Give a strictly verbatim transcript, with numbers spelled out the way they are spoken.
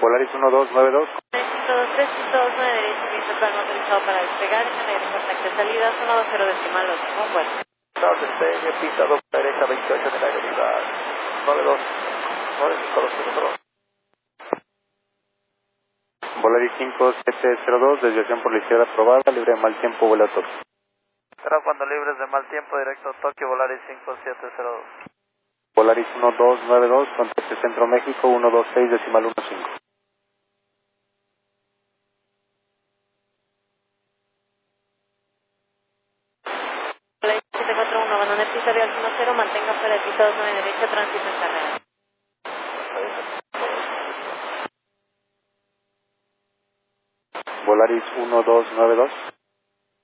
Volaris uno dos nueve dos. ciento dos tres, ciento dos nueve derecho, viento plano autorizado para despegar, en aire contacto de salida, zona dos cero decimal ocho, con vuelo. South Despegue, pista dos derecha veintiocho en el aire, viva nueve dos, nueve cinco dos cero cero. Volaris cinco siete cero dos, desviación por la izquierda aprobada, libre de mal tiempo, vuelo a Tokio. Será cuando libres de mal tiempo, directo a Tokio, Volaris cinco siete cero dos. Volaris uno dos nueve dos, contacto Centro México, uno dos seis decimal uno cinco. Volaris siete cuatro uno, abandone pista real uno cero, mantenga fuera de pista dos nueve derecha, tránsito en carrera. Volaris uno dos nueve dos.